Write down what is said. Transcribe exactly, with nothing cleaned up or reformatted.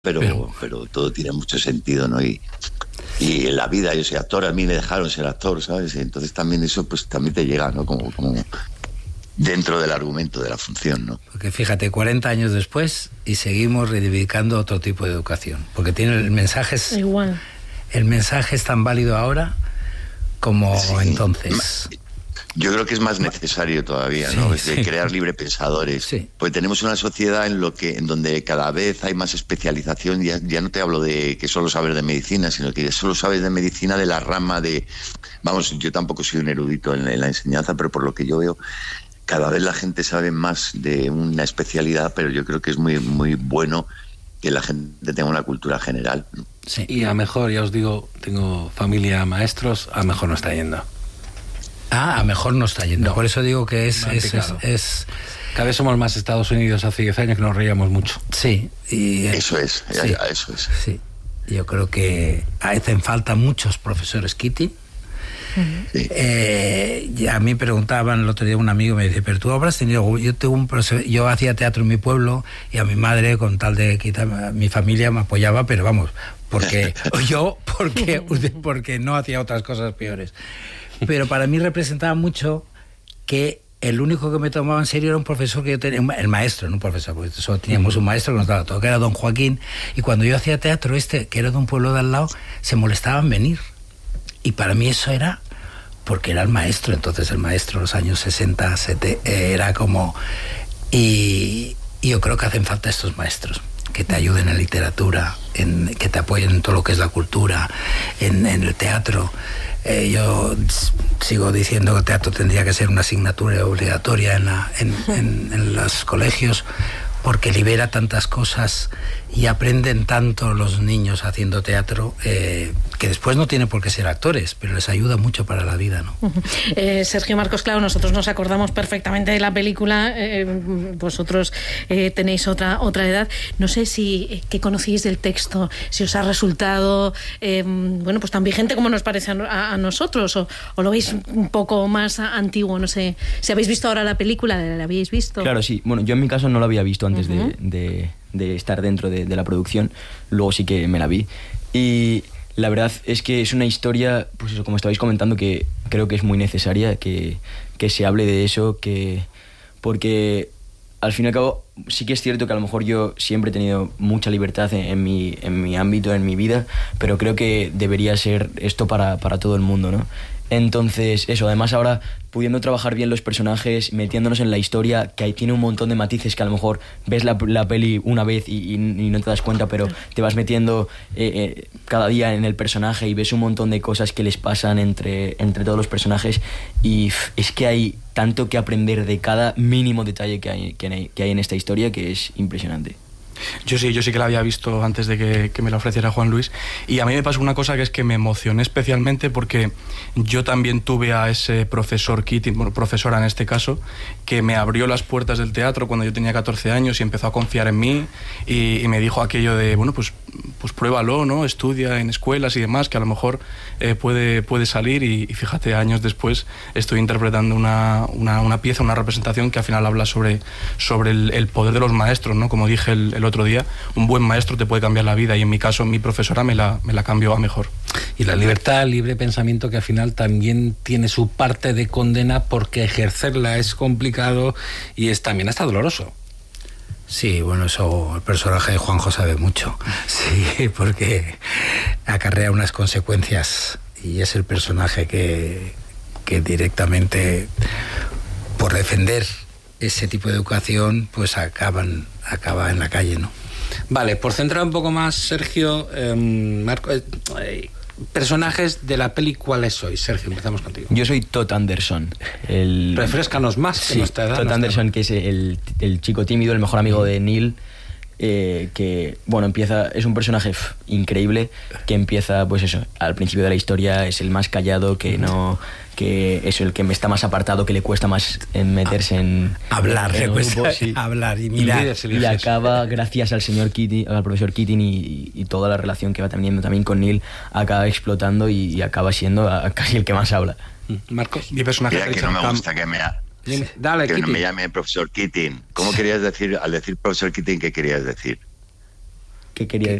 pero, pero, pero todo tiene mucho sentido, ¿no? Y, y en la vida, yo soy actor, a mí me dejaron ser actor, ¿sabes? Y entonces también eso pues también te llega, ¿no? Como, como dentro del argumento de la función, ¿no? Porque fíjate, cuarenta años después y seguimos reivindicando otro tipo de educación, porque tiene el mensaje es, igual. El mensaje es tan válido ahora como sí. entonces. Yo creo que es más necesario todavía, ¿no? Sí, es de sí. crear librepensadores. Sí. Porque tenemos una sociedad en lo que en donde cada vez hay más especialización. Ya, ya no te hablo de que solo sabes de medicina, sino que solo sabes de medicina de la rama de... Vamos, yo tampoco soy un erudito en, en la enseñanza, pero por lo que yo veo, cada vez la gente sabe más de una especialidad, pero yo creo que es muy, muy bueno que la gente tenga una cultura general, ¿no? Sí. Y a mejor, ya os digo, tengo familia maestros, a mejor no está yendo. Ah, a mejor no está yendo. No. Por eso digo que es, es, es, es... Cada vez somos más Estados Unidos. Hace diez años que nos reíamos mucho. Sí. Y, eso es, sí, ya, eso es. Sí. Yo creo que hacen falta muchos profesores Keating. Sí. Eh, a mí preguntaban el otro día un amigo, me dice, pero tú habrás tenido... Yo, tengo un profesor, yo hacía teatro en mi pueblo y a mi madre, con tal de quitar... Mi familia me apoyaba, pero vamos, porque yo, porque, porque no hacía otras cosas peores. Pero para mí representaba mucho que el único que me tomaba en serio era un profesor que yo tenía, el maestro, no un profesor, porque solo teníamos un maestro que nos daba todo, que era don Joaquín, y cuando yo hacía teatro este, que era de un pueblo de al lado, se molestaban venir. Y para mí eso era porque era el maestro, entonces el maestro en los años sesenta, setenta, era como... Y, y yo creo que hacen falta estos maestros, que te ayuden en literatura, en, que te apoyen en todo lo que es la cultura, en, en el teatro. Eh, yo sigo diciendo que el teatro tendría que ser una asignatura obligatoria en, la, en, en, en los colegios, porque libera tantas cosas y aprenden tanto los niños haciendo teatro, eh, que después no tienen por qué ser actores, pero les ayuda mucho para la vida, ¿no? Uh-huh. eh, Sergio Marcos, claro, nosotros nos acordamos perfectamente de la película, eh, vosotros eh, tenéis otra otra edad. No sé si eh, qué conocíais del texto, si os ha resultado eh, bueno, pues tan vigente como nos parece a, a nosotros, o, o lo veis un poco más antiguo. No sé si habéis visto ahora la película, ¿la habéis visto? Claro, sí. Bueno, yo en mi caso no la había visto antes uh-huh. de, de, de estar dentro de, de la producción. Luego sí que me la vi. Y la verdad es que es una historia, pues eso, como estabais comentando, que creo que es muy necesaria que, que se hable de eso, que porque al fin y al cabo sí que es cierto que a lo mejor yo siempre he tenido mucha libertad en, en, mi, en mi ámbito, en mi vida, pero creo que debería ser esto para, para todo el mundo, ¿no? Entonces, eso, además ahora pudiendo trabajar bien los personajes, metiéndonos en la historia, que ahí tiene un montón de matices que a lo mejor ves la, la peli una vez y, y, y no te das cuenta, pero te vas metiendo eh, eh, cada día en el personaje y ves un montón de cosas que les pasan entre, entre todos los personajes, y pff, es que hay tanto que aprender de cada mínimo detalle que hay, que hay, que hay en esta historia, que es impresionante. Yo sí, yo sí que la había visto antes de que, que me la ofreciera Juan Luis, y a mí me pasó una cosa, que es que me emocioné especialmente porque yo también tuve a ese profesor Keating, bueno, profesora en este caso, que me abrió las puertas del teatro cuando yo tenía catorce años y empezó a confiar en mí y, y me dijo aquello de, bueno, pues, pues pruébalo, ¿no? Estudia en escuelas y demás, que a lo mejor eh, puede, puede salir, y, y fíjate, años después estoy interpretando una, una, una pieza, una representación que al final habla sobre, sobre el, el poder de los maestros, ¿no? Como dije el, el otro día, un buen maestro te puede cambiar la vida, y en mi caso mi profesora me la, me la cambió a mejor. Y la libertad, el libre pensamiento, que al final también tiene su parte de condena, porque ejercerla es complicado y es también hasta doloroso. Sí, bueno, eso el personaje de Juanjo sabe mucho, sí, porque acarrea unas consecuencias, y es el personaje que, que directamente, por defender ese tipo de educación, pues acaban acaba en la calle, ¿no? Vale, por centrar un poco más, Sergio, eh, Marco, eh, eh, personajes de la peli, ¿cuáles sois? Sergio, empezamos contigo. Yo soy Todd Anderson. El... Refréscanos más, que sí, nuestra edad. Todd no Anderson, está... que es el, el chico tímido, el mejor amigo de Neil, eh, que, bueno, empieza, es un personaje pff, increíble, que empieza, pues eso, al principio de la historia es el más callado, que no... que es el que me está más apartado, que le cuesta más en meterse en... Hablar, en le cuesta grupo, sí. hablar y mirar. Y, y acaba, gracias al señor Keating, al profesor Keating y, y toda la relación que va teniendo también con Neil, acaba explotando y, y acaba siendo a, a casi el que más habla. Marcos. Mi personaje Mira, que no me gusta que me, Dale, que Keating. no me llame profesor Keating. ¿Cómo querías decir, al decir profesor Keating, qué querías decir? qué quería